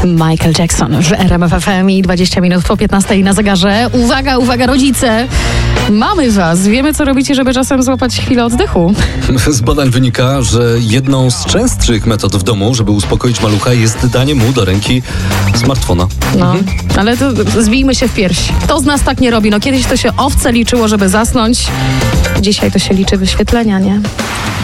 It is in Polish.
Michael Jackson w RMF FM i 20 minut po 15 na zegarze. Uwaga, uwaga, rodzice! Mamy was. Wiemy, co robicie, żeby czasem złapać chwilę oddechu. Z badań wynika, że jedną z częstszych metod w domu, żeby uspokoić malucha, jest danie mu do ręki smartfona. No, ale to zbijmy się w pierś. Kto z nas tak nie robi? No kiedyś to się owce liczyło, żeby zasnąć. Dzisiaj to się liczy wyświetlenia, nie?